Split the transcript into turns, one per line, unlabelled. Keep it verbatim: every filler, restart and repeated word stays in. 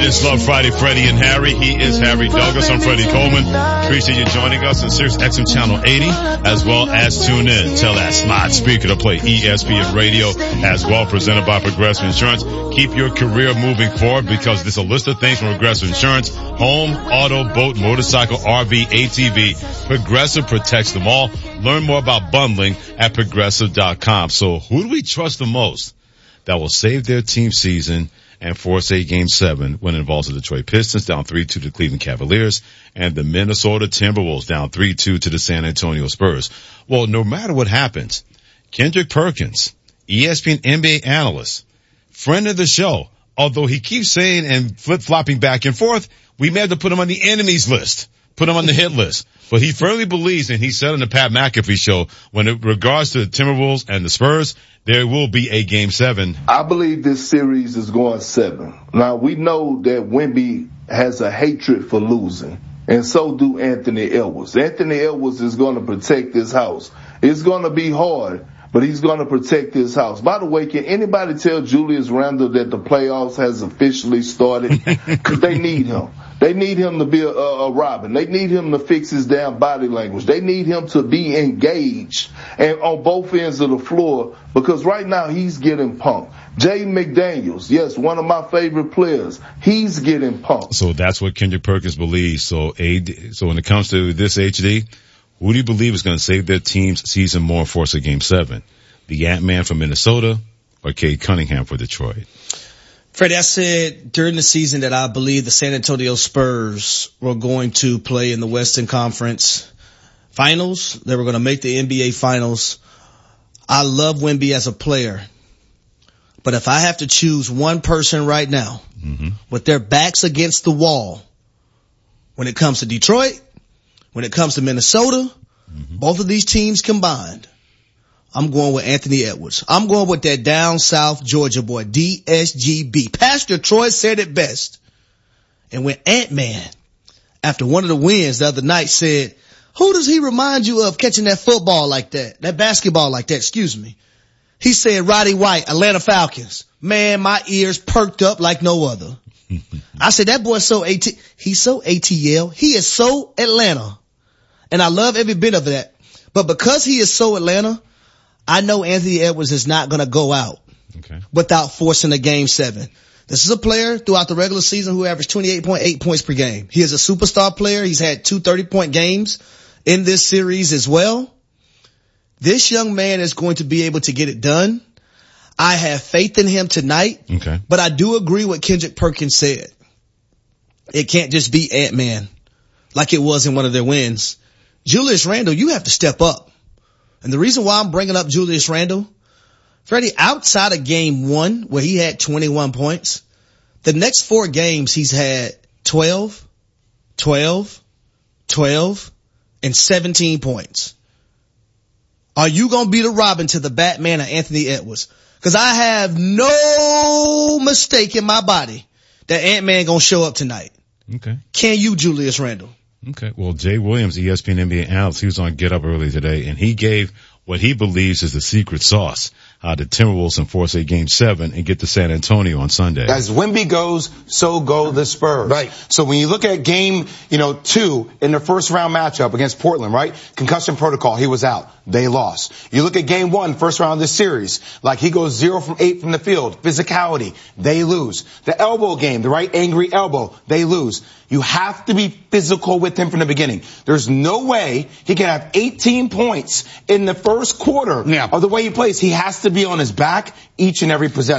is Love Friday, Freddie and Harry. He is Harry Douglas. I'm Freddie Coleman. Appreciate you joining us on Sirius X M Channel eighty, as well as tune in. Tell that smart speaker to play E S P N Radio, as well, presented by Progressive Insurance. Keep your career moving forward, because there's a list of things from Progressive Insurance: home, auto, boat, motorcycle, R V, A T V. Progressive protects them all. Learn more about bundling at progressive dot com. So who do we trust the most that will save their team season and force a game seven when it involves the Detroit Pistons down three two to the Cleveland Cavaliers and the Minnesota Timberwolves down three two to the San Antonio Spurs? Well, no matter what happens, Kendrick Perkins, E S P N N B A analyst, friend of the show, although he keeps saying and flip-flopping back and forth, we may have to put him on the enemies list, put him on the hit list. But he firmly believes, and he said on the Pat McAfee show, when it regards to the Timberwolves and the Spurs, there will be a game seven.
I believe this series is going seven. Now, we know that Wemby has a hatred for losing, and so do Anthony Edwards. Anthony Edwards is going to protect this house. It's going to be hard, but he's going to protect this house. By the way, can anybody tell Julius Randle that the playoffs has officially started? Because they need him. They need him to be a, a Robin. They need him to fix his damn body language. They need him to be engaged and on both ends of the floor, because right now he's getting punked. Jaden McDaniels, yes, one of my favorite players, he's getting punked.
So that's what Kendrick Perkins believes. So, A D, so when it comes to this H D, who do you believe is going to save their team's season more and force a game seven? The Ant-Man from Minnesota or Cade Cunningham for Detroit?
Freddie, I said during the season that I believe the San Antonio Spurs were going to play in the Western Conference Finals. They were going to make the N B A Finals. I love Wemby as a player. But if I have to choose one person right now, mm-hmm. with their backs against the wall, when it comes to Detroit, when it comes to Minnesota, mm-hmm. both of these teams combined, I'm going with Anthony Edwards. I'm going with that down south Georgia boy, D S G B. Pastor Troy said it best. And when Ant-Man, after one of the wins the other night, said, who does he remind you of catching that football like that, that basketball like that, excuse me? He said Roddy White, Atlanta Falcons. Man, my ears perked up like no other. I said, that boy's so AT, he's so A T L. He is so Atlanta. And I love every bit of that. But because he is so Atlanta, I know Anthony Edwards is not going to go out okay. without forcing a game seven. This is a player throughout the regular season who averaged twenty-eight point eight points per game. He is a superstar player. He's had two thirty-point games in this series as well. This young man is going to be able to get it done. I have faith in him tonight. Okay. But I do agree with Kendrick Perkins said. It can't just be Ant-Man like it was in one of their wins. Julius Randle, you have to step up. And the reason why I'm bringing up Julius Randle, Freddie, outside of game one where he had twenty-one points, the next four games he's had twelve, twelve, twelve, and seventeen points. Are you going to be the Robin to the Batman of Anthony Edwards? Because I have no mistake in my body that Ant-Man going to show up tonight. Okay. Can you, Julius Randle?
Okay. Well, Jay Williams, E S P N N B A analyst, he was on Get Up earlier today, and he gave what he believes is the secret sauce. Uh, the Timberwolves enforce a game seven and get to San Antonio on Sunday.
As Wemby goes, so go the Spurs. Right. So when you look at game, you know, two in the first round matchup against Portland, right? Concussion protocol, he was out. They lost. You look at game one, first round of this series, like he goes zero from eight from the field. Physicality, they lose. The elbow game, the right angry elbow, they lose. You have to be physical with him from the beginning. There's no way he can have eighteen points in the first quarter yeah. of the way he plays. He has to be on his back each and every possession.